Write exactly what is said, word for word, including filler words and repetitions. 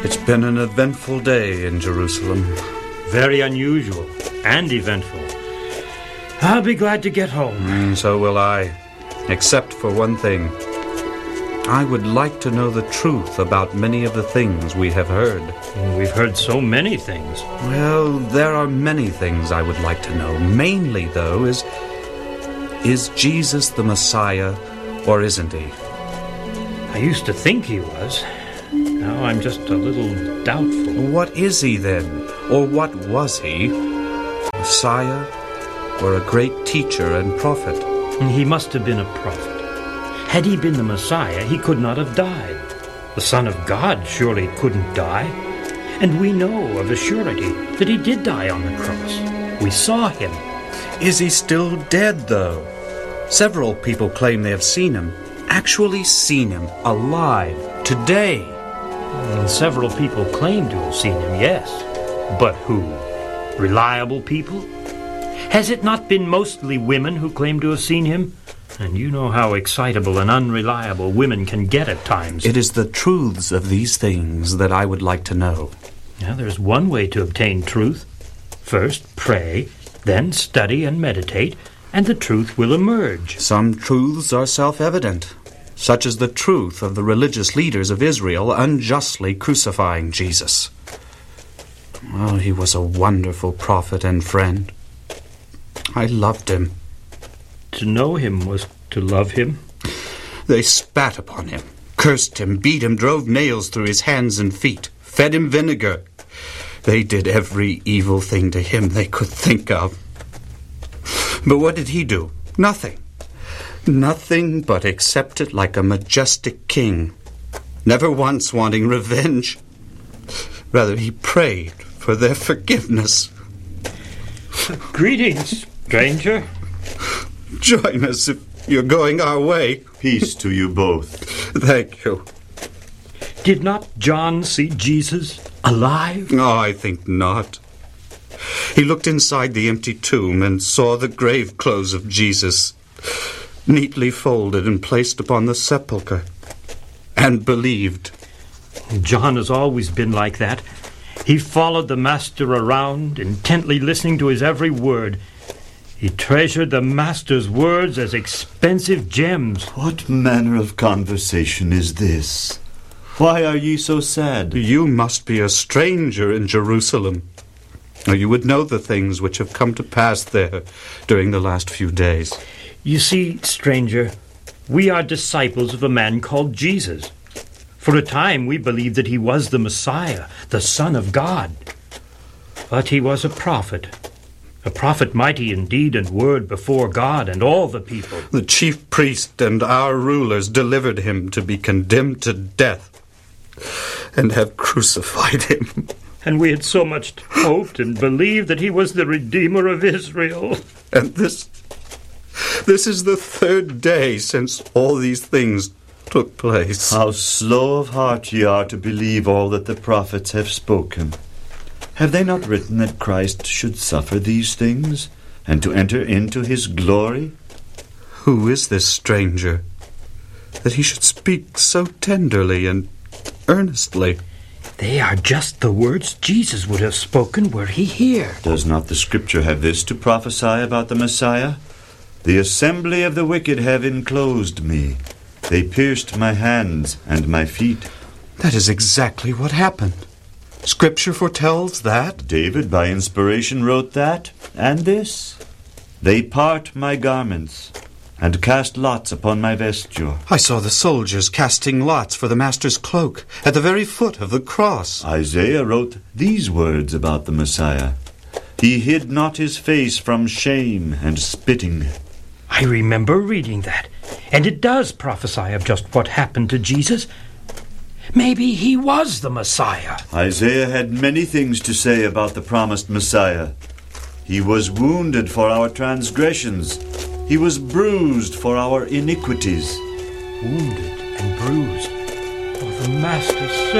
It's been an eventful day in Jerusalem. Very unusual and eventful. I'll be glad to get home. Mm, so will I. Except for one thing. I would like to know the truth about many of the things we have heard. We've heard so many things. Well, there are many things I would like to know. Mainly, though, is... Is Jesus the Messiah, or isn't he? I used to think he was. Now I'm just a little doubtful. What is he, then? Or what was he? Messiah, or a great teacher and prophet? He must have been a prophet. Had he been the Messiah, he could not have died. The Son of God surely couldn't die. And we know of a surety that he did die on the cross. We saw him. Is he still dead, though? Several people claim they have seen him. Actually seen him, alive, today. And several people claim to have seen him, yes. But who? Reliable people? Has it not been mostly women who claim to have seen him? And you know how excitable and unreliable women can get at times. It is the truths of these things that I would like to know. Now, there's one way to obtain truth. First, pray, then study and meditate, and the truth will emerge. Some truths are self-evident, such as the truth of the religious leaders of Israel unjustly crucifying Jesus. Oh, he was a wonderful prophet and friend. I loved him. To know him was to love him. They spat upon him, cursed him, beat him, drove nails through his hands and feet, fed him vinegar. They did every evil thing to him they could think of. But what did he do? Nothing. Nothing but accept it like a majestic king, never once wanting revenge. Rather, he prayed for their forgiveness. Greetings, stranger. Join us if you're going our way. Peace to you both. Thank you. Did not John see Jesus alive? Oh, I think not. He looked inside the empty tomb and saw the grave clothes of Jesus, neatly folded and placed upon the sepulchre, and believed. John has always been like that. He followed the Master around, intently listening to his every word. He treasured the Master's words as expensive gems. What manner of conversation is this? Why are ye so sad? You must be a stranger in Jerusalem, or you would know the things which have come to pass there during the last few days. You see, stranger, we are disciples of a man called Jesus. For a time we believed that he was the Messiah, the Son of God. But he was a prophet. A prophet mighty in deed and word before God and all the people. The chief priest and our rulers delivered him to be condemned to death and have crucified him. And we had so much hoped and believed that he was the Redeemer of Israel. And this, this is the third day since all these things took place. How slow of heart ye are to believe all that the prophets have spoken. Have they not written that Christ should suffer these things, and to enter into his glory? Who is this stranger, that he should speak so tenderly and earnestly? They are just the words Jesus would have spoken were he here. Does not the Scripture have this to prophesy about the Messiah? The assembly of the wicked have enclosed me. They pierced my hands and my feet. That is exactly what happened. Scripture foretells that. David, by inspiration, wrote that, and this. They part my garments, and cast lots upon my vesture. I saw the soldiers casting lots for the Master's cloak at the very foot of the cross. Isaiah wrote these words about the Messiah. He hid not his face from shame and spitting. I remember reading that, and it does prophesy of just what happened to Jesus. Maybe he was the Messiah. Isaiah had many things to say about the promised Messiah. He was wounded for our transgressions. He was bruised for our iniquities. Wounded and bruised for the Master's